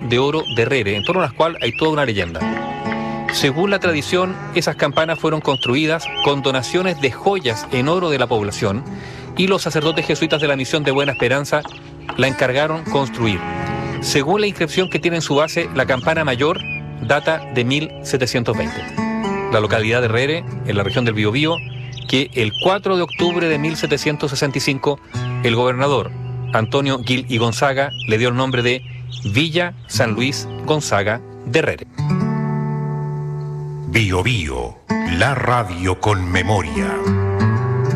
de oro de Herrere, en torno a las cuales hay toda una leyenda. Según la tradición, esas campanas fueron construidas con donaciones de joyas en oro de la población y los sacerdotes jesuitas de la Misión de Buena Esperanza la encargaron construir. Según la inscripción que tiene en su base, la campana mayor data de 1720. La localidad de Herrere, en la región del Biobío, que el 4 de octubre de 1765 el gobernador Antonio Gil y Gonzaga le dio el nombre de Villa San Luis Gonzaga de Herrere. Biobío, la radio con memoria.